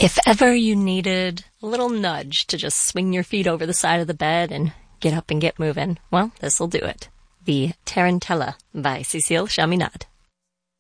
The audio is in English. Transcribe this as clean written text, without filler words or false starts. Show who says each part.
Speaker 1: If ever you needed a little nudge to just swing your feet over the side of the bed and get up and get moving, well, this'll do it. The Tarantella by Cécile Chaminade.